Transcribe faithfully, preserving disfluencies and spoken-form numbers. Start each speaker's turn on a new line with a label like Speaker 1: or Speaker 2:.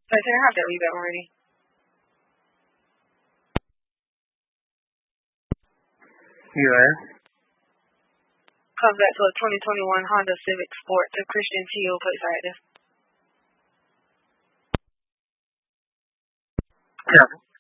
Speaker 1: I said I have that read already.
Speaker 2: Yeah.
Speaker 1: Comes back to a twenty twenty-one Honda Civic Sport to Christian Teal plates active.
Speaker 2: Yeah.